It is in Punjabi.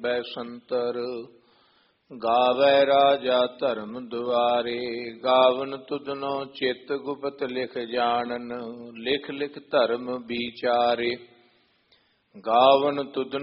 ਬੈਸੰਤਰ। ਗਾਵੈ ਰਾਜਾ ਧਰਮ ਦੁਆਰੇ, ਗਾਵਨ ਤੁਧਨੋ ਚਿਤ ਗੁਪਤ ਲਿਖ ਜਾਣਨ। ਲਿਖ ਲਿਖ ਧਰਮ ਵਿਚਾਰੇ, ਗਾਵਨ ਤੁਧ